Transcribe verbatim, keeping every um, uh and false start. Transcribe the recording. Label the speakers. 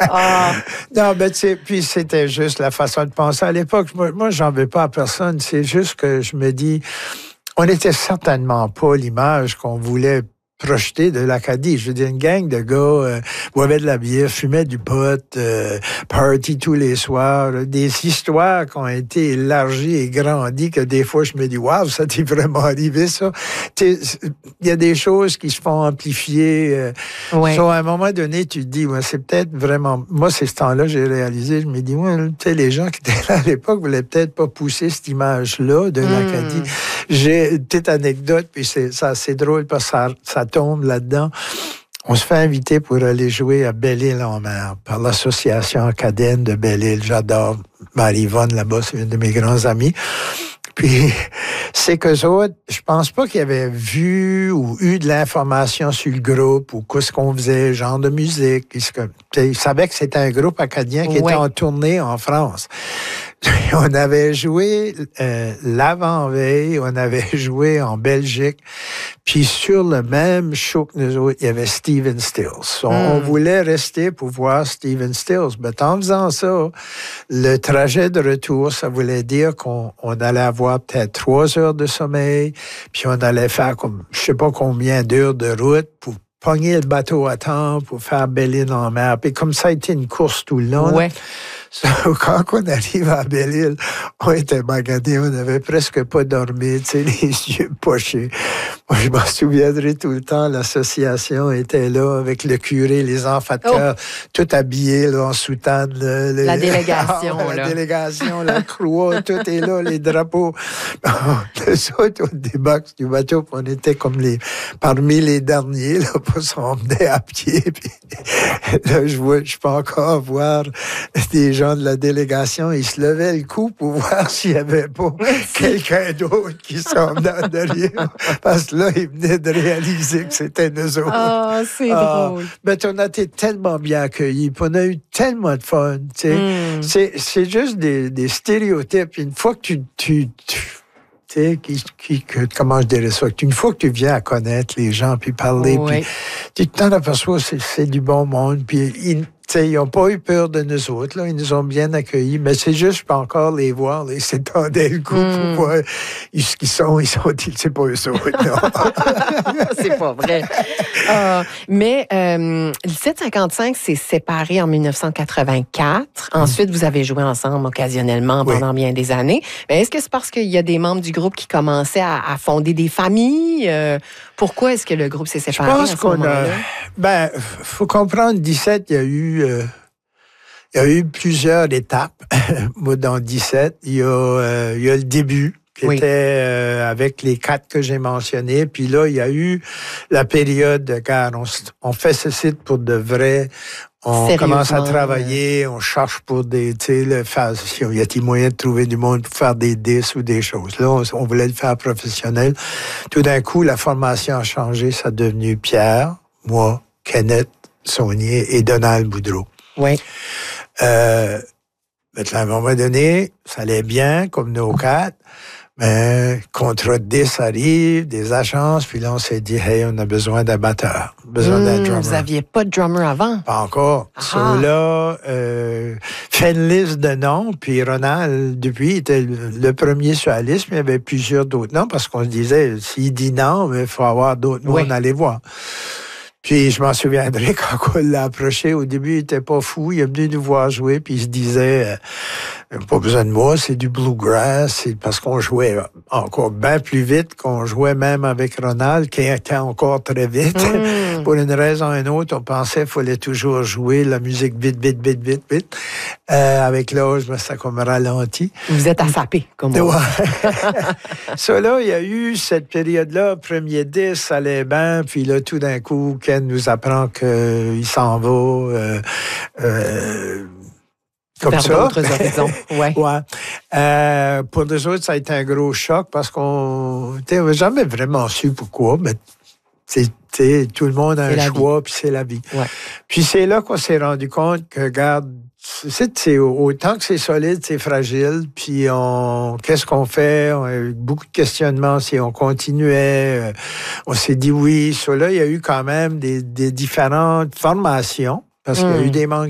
Speaker 1: Ah.
Speaker 2: Non, mais tu sais, puis c'était juste la façon de penser à l'époque. Moi, moi j'en veux pas à personne. C'est juste que je me dis, on n'était certainement pas l'image qu'on voulait projeter de l'Acadie. Je veux dire, une gang de gars euh, boivaient de la bière, fumaient du pot, euh, party tous les soirs, euh, des histoires qui ont été élargies et grandies que des fois je me dis, waouh, ça t'est vraiment arrivé ça. Il y a des choses qui se font amplifier. Euh,
Speaker 1: ouais.
Speaker 2: so, à un moment donné, tu te dis, ouais, c'est peut-être vraiment... Moi, c'est ce temps-là, j'ai réalisé, je me dis, ouais, tu sais, les gens qui étaient là à l'époque voulaient peut-être pas pousser cette image-là de l'Acadie. Mm. J'ai une petite anecdote, puis c'est ça, c'est drôle parce que ça, ça tombe là-dedans. On se fait inviter pour aller jouer à Belle-Île-en-Mer par l'association acadienne de Belle-Île. J'adore Marie-Yvonne là-bas, c'est une de mes grands amis. Puis, c'est qu'eux autres, je pense pas qu'ils avaient vu ou eu de l'information sur le groupe ou qu'est-ce qu'on faisait, genre de musique. Ils savaient que c'était un groupe acadien qui ouais. était en tournée en France. On avait joué euh, l'avant-veille, on avait joué en Belgique, puis sur le même show que nous autres, il y avait Stephen Stills. On, mm. on voulait rester pour voir Stephen Stills, mais en faisant ça, le trajet de retour, ça voulait dire qu'on on allait avoir peut-être trois heures de sommeil, puis on allait faire comme je sais pas combien d'heures de route pour pogner le bateau à temps, pour faire Belle-Île-en-Mer. Puis comme ça a été une course tout le long.
Speaker 1: Ouais.
Speaker 2: So, quand on arrive à Belle-Île, on était magadés, on n'avait presque pas dormi, tu sais, les yeux pochés. Moi, je m'en souviendrai tout le temps, l'association était là avec le curé, les enfants de cœur, oh. tout habillés là, en soutane. Le, le,
Speaker 1: la délégation.
Speaker 2: Ah, la
Speaker 1: là.
Speaker 2: délégation, la croix, tout est là, les drapeaux. Les autres, on débarque du bateau, on était comme les parmi les derniers, là, pour s'en emmener à pied. Puis, là, je vois, je peux encore voir des gens de la délégation, ils se levaient le cou pour voir s'il n'y avait pas quelqu'un d'autre qui s'en venait derrière. Parce que là, ils venaient de réaliser que c'était nous autres.
Speaker 1: Ah, oh, c'est ah, drôle.
Speaker 2: Mais on a été tellement bien accueillis, puis on a eu tellement de fun. Tu sais. Mm. C'est, c'est juste des, des stéréotypes. Une fois que tu... tu, tu Tu sais, qui, qui, que, comment je dirais ça? Une fois que tu viens à connaître les gens, puis parler, oui. puis tu t'en aperçois, c'est, c'est du bon monde, puis ils, ils n'ont pas eu peur de nous autres, là, ils nous ont bien accueillis, mais c'est juste, je peux encore les voir, là, ils s'étendaient le coup mm. pour voir ce qu'ils sont, ils sont, c'est pas eux autres, non.
Speaker 1: C'est pas vrai. Uh, mais euh, le sept cinquante-cinq s'est séparé en dix-neuf cent quatre-vingt-quatre. Mm. Ensuite, vous avez joué ensemble occasionnellement pendant oui. bien des années. Mais est-ce que c'est parce qu'il y a des membres du groupe qui commençaient à, à fonder des familles? Euh, pourquoi est-ce que le groupe s'est séparé?
Speaker 2: Je pense à ce qu'on moment-là? a... Ben, faut comprendre, dix-sept, il y a eu... Euh, il y a eu plusieurs étapes. Moi, dans dix-sept, il y a, euh, il y a le début, qui oui. était euh, avec les quatre que j'ai mentionnés. Puis là, il y a eu la période, car on, on fait ce site pour de vrai. On commence à travailler, on cherche pour des, tu sais, le faire, il y a-t-il moyen de trouver du monde pour faire des disques ou des choses. Là, on, on voulait le faire professionnel. Tout d'un coup, la formation a changé. Ça a devenu Pierre, moi, Kenneth Saunier et Donald Boudreau.
Speaker 1: Oui.
Speaker 2: Euh, maintenant, à un moment donné, ça allait bien, comme nos quatre, mais contrat de disque arrive, des agences, puis là, on s'est dit, hey, on a besoin d'un batteur, besoin mmh, d'un drummer.
Speaker 1: Vous n'aviez pas de drummer avant?
Speaker 2: Pas encore. Ah. So, là, euh, fait une liste de noms, puis Ronald, depuis, était le premier sur la liste, mais il y avait plusieurs d'autres noms, parce qu'on se disait, s'il dit non, il faut avoir d'autres noms, oui. on allait voir. Puis je m'en souviendrai quand on l'a approché. Au début, il était pas fou. Il est venu nous voir jouer, puis il se disait euh, pas besoin de moi, c'est du bluegrass. C'est parce qu'on jouait encore bien plus vite qu'on jouait même avec Ronald, qui était encore très vite. Mm. Pour une raison ou une autre, on pensait qu'il fallait toujours jouer la musique vite, vite, vite, vite, vite. Euh, avec l'âge, ben, ça comme ralenti.
Speaker 1: Vous êtes affapé, comme on dit.
Speaker 2: Ça, là, il y a eu cette période-là, premier disque, ça allait bien, puis là, tout d'un coup, Ken nous apprend qu'il s'en va. Euh, euh, comme
Speaker 1: vers
Speaker 2: ça.
Speaker 1: d'autres horizons. Ouais.
Speaker 2: ouais. Euh, pour nous autres, ça a été un gros choc parce qu'on n'avait jamais vraiment su pourquoi, mais c'est, tout le monde a c'est un choix, puis c'est la vie.
Speaker 1: Ouais.
Speaker 2: Puis c'est là qu'on s'est rendu compte que, regarde, c'est, c'est, autant que c'est solide, c'est fragile. Puis on, qu'est-ce qu'on fait? On a eu beaucoup de questionnements si on continuait. Euh, on s'est dit oui. Ça, là, il y a eu quand même des, des différentes formations parce mmh. qu'il y a eu des manques